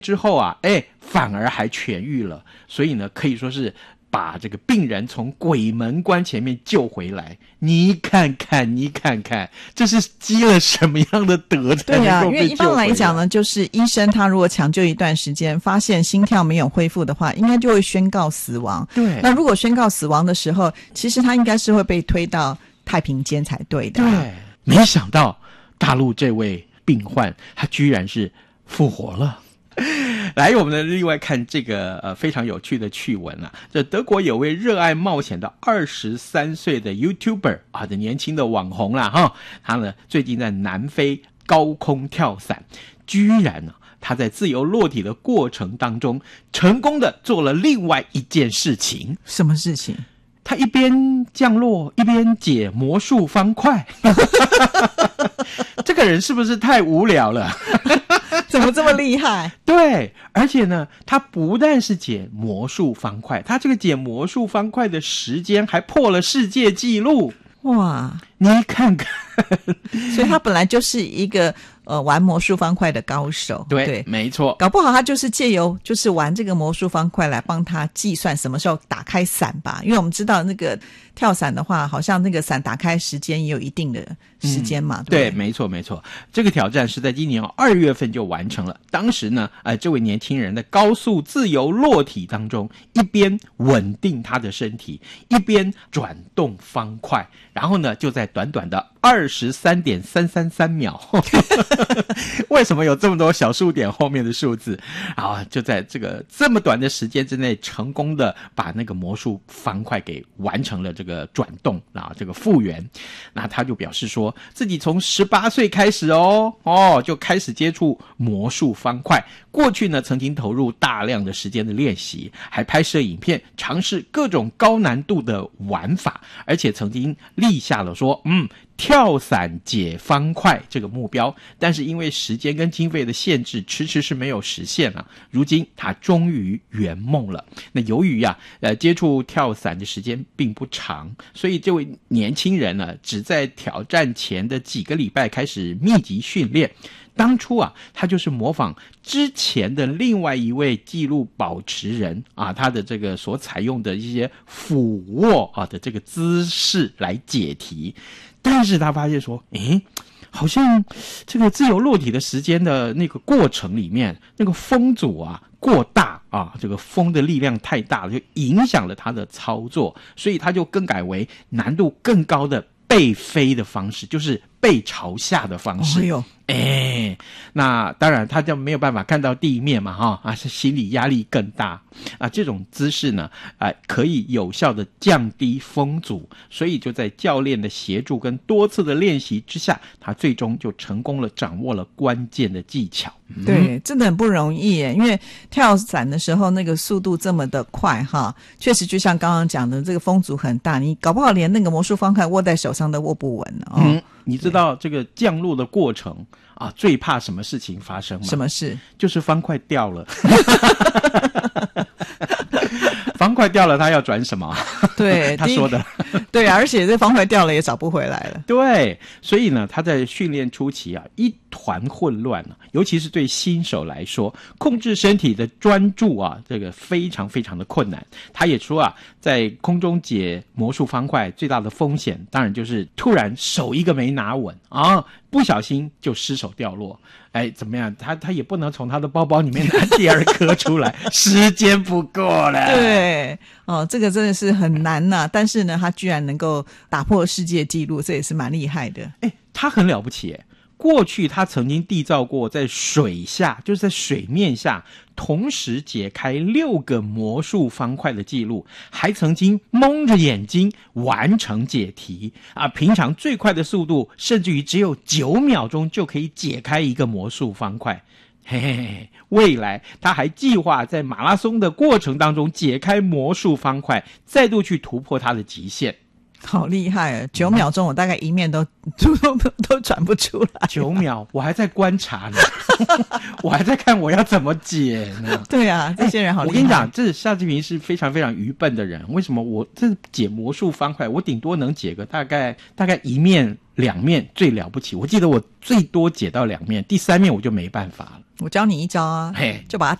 之后啊，反而还痊愈了，所以呢，可以说是把这个病人从鬼门关前面救回来。你看看，这是积了什么样的德才能够被救回来？对啊，因为一般来讲呢，就是医生他如果抢救一段时间，发现心跳没有恢复的话，应该就会宣告死亡。 对， 那如果宣告死亡的时候，其实他应该是会被推到太平间才对的。 对，没想到大陆这位病患他居然是复活了。来，我们另外看这个非常有趣的趣闻啊，这德国有位热爱冒险的23岁的 YouTuber 啊，这年轻的网红啦哈，他呢最近在南非高空跳伞，居然呢他在自由落体的过程当中，成功的做了另外一件事情。 什么事情？ 他一边降落一边解魔术方块。这个人是不是太无聊了？ 怎么这么厉害？ 对，而且呢，他不但是解魔术方块，他这个解魔术方块的时间还破了世界纪录。 哇， 你看看。 所以他本来就是一个玩魔术方块的高手。 对，没错。 搞不好他就是借由就是玩这个魔术方块来帮他计算什么时候打开伞吧，因为我们知道那个跳伞的话，好像那个伞打开时间也有一定的时间嘛。 对，没错。这个挑战是在今年2月份就完成了。当时呢，这位年轻人在高速自由落体当中，一边稳定他的身体，一边转动方块，然后呢，就在短短的23.333秒。为什么有这么多小数点后面的数字？啊，就在这么短的时间之内，成功的把那个魔术方块给完成了这个转动啊，这个复原。那他就表示说，自己从18岁开始就开始接触魔术方块。过去呢，曾经投入大量的时间的练习，还拍摄影片，尝试各种高难度的玩法，而且曾经立下了说，跳伞解方块这个目标，但是因为时间跟经费的限制，迟迟是没有实现啊。如今他终于圆梦了。那由于接触跳伞的时间并不长，所以这位年轻人呢，只在挑战前的几个礼拜开始密集训练。当初啊，他就是模仿之前的另外一位纪录保持人啊，他的这个所采用的一些俯卧的这个姿势来解题。但是他发现说，好像这个自由落体的时间的那个过程里面，那个风阻啊过大啊，这个风的力量太大了，就影响了他的操作，所以他就更改为难度更高的背飞的方式，就是背朝下的方式。那当然他就没有办法看到地面嘛，心理压力更大啊。这种姿势呢，可以有效的降低风阻，所以就在教练的协助跟多次的练习之下，他最终就成功了掌握了关键的技巧。 对，真的很不容易耶，因为跳伞的时候那个速度这么的快哈，确实就像刚刚讲的，这个风阻很大，你搞不好连那个魔术方块握在手上都握不稳你知道这个降落的过程啊，最怕什么事情发生吗？ 什么事？ 就是方块掉了。方块掉了，他要转什么？ 对， 他说的。 对啊，而且这方块掉了也找不回来了。 对，所以呢，他在训练初期啊，一团混乱啊，尤其是对新手来说，控制身体的专注啊，这个非常非常的困难。他也说啊，在空中解魔术方块最大的风险，当然就是突然手一个没拿稳啊，不小心就失手掉落。怎么样？他也不能从他的包包里面拿第二颗出来，时间不够了。 对，这个真的是很难呐。但是呢，他居然能够打破世界纪录，这也是蛮厉害的。 他很了不起。过去他曾经缔造过在水下，就是在水面下同时解开6个魔术方块的记录，还曾经蒙着眼睛完成解题啊！平常最快的速度甚至于只有9秒钟就可以解开一个魔术方块。未来他还计划在马拉松的过程当中解开魔术方块，再度去突破他的极限。 好厉害啊！9秒钟，我大概一面都转不出来。 9秒，我还在观察呢，我还在看我要怎么解呢。 对啊，这些人好厉害。 我跟你讲，这夏志平是非常非常愚笨的人。为什么我这解魔术方块，我顶多能解个大概一面2面最了不起。我记得我最多解到2面，第3面我就没办法了。 我教你一招啊，就把它